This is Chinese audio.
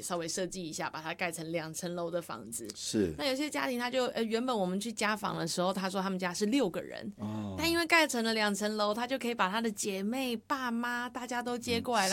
稍微设计一下，把它盖成2层楼的房子。 是。 那有些家庭他就原本我们去家访的时候，他说他们家是6个人，但因为盖成了2层楼，他就可以把他的姐妹、爸妈大家都接过来了。